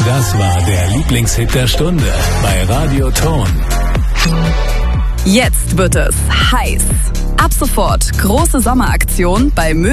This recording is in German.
Das war der Lieblingshit der Stunde bei Radio Ton. Jetzt wird es heiß. Ab sofort große Sommeraktion bei